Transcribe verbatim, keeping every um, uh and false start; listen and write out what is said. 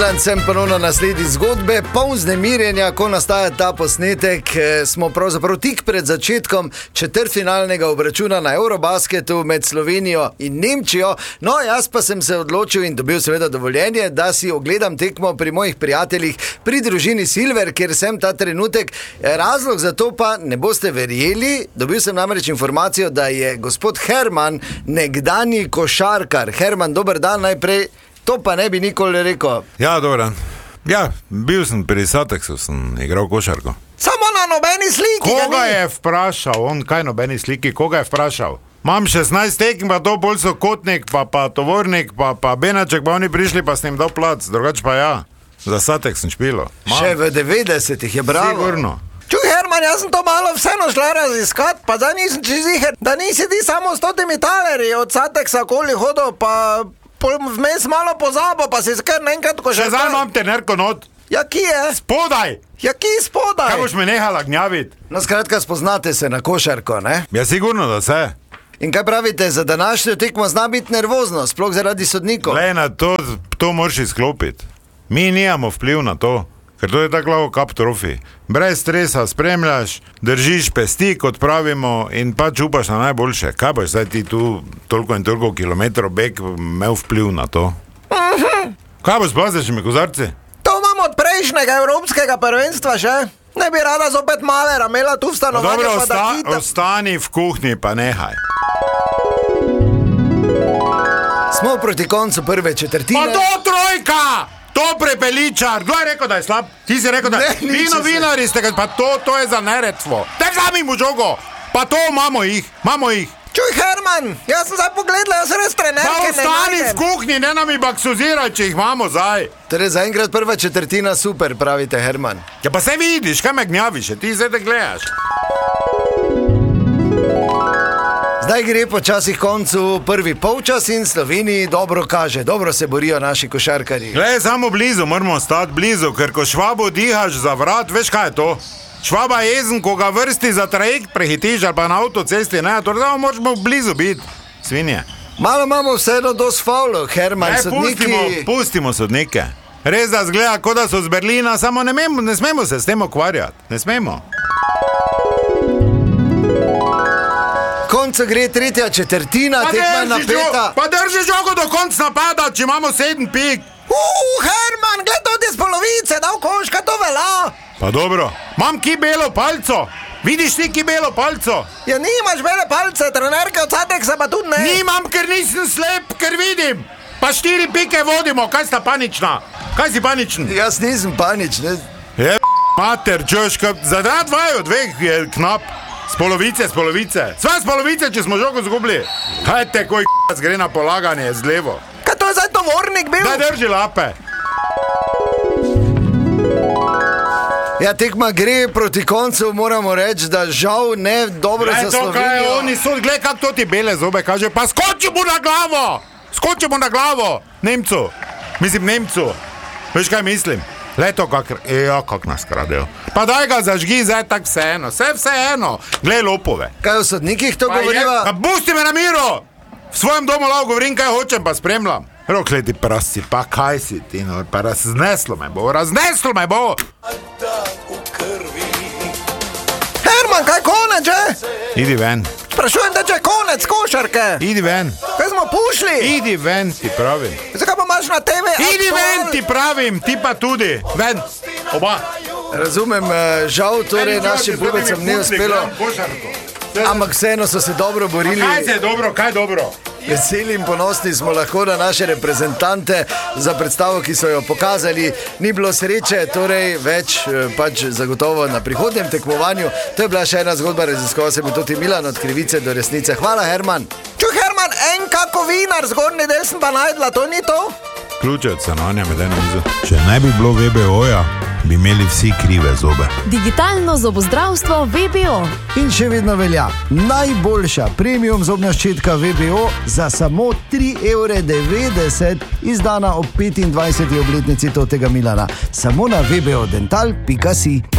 Sem ponovno nasledi zgodbe, poln vznemirjenja, ko nastaja ta posnetek. Smo pravzaprav tik pred začetkom četrtfinalnega obračuna na Eurobasketu med Slovenijo in Nemčijo. No, jaz pa sem se odločil in dobil seveda dovoljenje, da si ogledam tekmo pri mojih prijateljih pri družini Silver, kjer sem ta trenutek. Razlog za to pa ne boste verjeli, dobil sem namreč informacijo, da je gospod Herman nekdanji košarkar. Herman, dober dan najprej. To pa ne bi nikoli rekel. Ja, dobro. Ja, bil sem pri Sateksu, sem igral košarko. Samo na nobeni sliki. Koga je vprašal? On kaj nobeni sliki? Koga je vprašal? Mam šestnajst tekem, pa to bolj so Kotnik, pa, pa Tovornik, pa, pa Benaček, pa oni prišli, pa s njim dal plac. Drugač pa ja, za Satek sem špilo. Mam. Še v devetdesetih je bravo. Sigurno. Čuj, Herman, jaz sem to malo vseeno šla raziskat, pa da nisem čiziher, da nisi ti samo s totimi talerji od Sateksa okoli hodil, pa vmes malo pozabo, pa si skar naenkrat košarkar. Še zdaj imam te nerko not. Ja, ki je? Spodaj. Ja, ki spodaj? Kaj boš me nehala gnjavit? No, skratka, spoznate se na košarko, ne? Ja, sigurno, da se. In kaj pravite, za današnjo tekmo zna biti nervozno, sploh zaradi sodnikov? Le, na to, to moraš izklopiti. Mi nijamo vpliv na to, ker to je tako lavo kap trofi. Brez stresa spremljaš, držiš pesti, kot pravimo, in pač upaš na najboljše. Kaj boš zdaj ti tu toliko in toliko kilometrov beg imel vpliv na to? Uh-huh. Kaj boš plazaš mi kozarci? To imam od prejšnjega evropskega prvenstva še. Ne bi rada zopet Malera imela tu v stanovanju. Dobro, pa osta, da kita... ostani v kuhinji, pa nehaj. Smo proti koncu prve četrtine. Pa to trojka! To prepeličar, kdo je rekel, da je slab? Ti si rekel, da je slab? Vi novinari ste, pa to, to je za neredstvo. Te vzami mu žogo, pa to imamo jih, imamo jih. Čuj, Herman, jaz sem zdaj pogledal, jaz sem res trenerke ne najdem. Pa ostani v kuhinji, ne nam i baksuziraj, če jih imamo zdaj. Torej, zaenkrat prva četrtina super, pravite, Herman. Ja, pa se vidiš, kaj me gnjaviš, ti zdaj te gledaš. Zdaj gre počasih koncu prvi polčas in Sloveniji dobro kaže, dobro se borijo naši košarkarji. Glej, samo blizu, moramo stati blizu, ker ko Švabo dihaš za vrat, veš kaj je to? Švaba je jezen, ko ga vrsti za trajekt prehitiš ali pa na avtocesti, ne, torej da moramo blizu biti, svinje. Malo imamo vseeno dosti faulov, Herman, ne, sodniki... Pustimo, pustimo sodnike. Res da zgleda, kot da so z Berlina, samo ne, memo, ne smemo se s tem ukvarjati, ne smemo. Koncu gre tretja četrtina, tekma napeta. Pa drži žogo do konca napada, če imamo sedem pik. Uuu, Herman, gled to iz polovice, da v koška to velja. Pa dobro, imam ki belo palco. Vidiš ti ki belo palco? Ja, nimaš bele palce, trenerke od Sateksa pa tudi ne. Nimam, ker nisem slep, ker vidim. Pa štiri pike vodimo, kaj sta panična? Kaj si paničen? Jaz nisem paničen. Je mater, čoška, za dva dvajo dveh je knap. Z polovice, z polovice. Sva z polovice, če smo žogo zgubili. Kaj te, koj k***c gre na polaganje z levo? Kaj to je zdaj tovornik bil? Da drži lape. Ja, tekma gre proti koncu, moramo reči, da žal ne dobro za Slovenijo. Glej to, kaj je oni sod, glej kak to ti bele zobe kaže, pa skoči mu na glavo! Skoči mu na glavo! Nemcu. Mislim, Nemcu. Veš kaj mislim? Leto, kak, ja, kak nas kradejo. Pa daj ga zažgi, zdaj tak vseeno, vse vseeno. Glej lopove. Kaj o sodnikih to govoriva? Pa pusti me na miru! V svojem domu lao govorim, kaj hočem, pa spremljam. Rok, leti prasti, pa kaj si ti, no, pa razneslo me bo, razneslo me bo! Herman, kaj konec, že? Idi ven. Sprašujem, da če je konec košarke. Idi ven. Kaj smo pušli? Idi ven, ti pravim. Zakaj pa imaš na te ve? Idi ven, ti pravim, ti pa tudi. Ven, oba. Razumem, žal torej našim pubecem ni uspelo. Ampak vseeno so se dobro borili. Kaj se je dobro, kaj dobro? Veseli in ponosni smo lahko na naše reprezentante za predstavo, ki so jo pokazali. Ni bilo sreče, torej več pač zagotovo na prihodnjem tekmovanju. To je bila še ena zgodba, raziskoval se mi tudi Milan od krivice do resnice. Hvala, Herman. Čuj, Herman, en kako vinar, zgornji del sem pa najdla, to ni to? Ključe od stanovanja med eno mizo. Če ne bi bilo V B O-ja, bi imeli vsi krive zobe. Digitalno zobozdravstvo V B O. In še vedno velja najboljša premium zobna ščitka V B O za samo tri evre devetdeset, izdana ob petindvajseti obletnici totega Milana. Samo na v b o dental pika si.